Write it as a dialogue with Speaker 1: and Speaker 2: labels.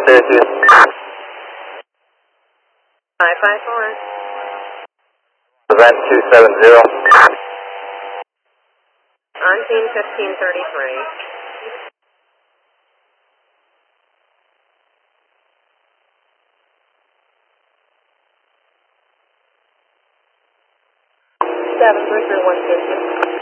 Speaker 1: Syracuse.
Speaker 2: 554.
Speaker 1: Event 270.
Speaker 2: On team 1533. Seven, Bridger 150.